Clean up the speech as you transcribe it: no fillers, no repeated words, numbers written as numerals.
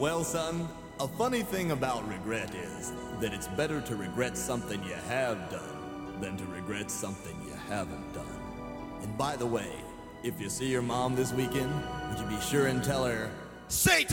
Well, son, a funny thing about regret is that it's better to regret something you have done than to regret something you haven't done. And by the way, if you see your mom this weekend, would you be sure and tell her, Satan!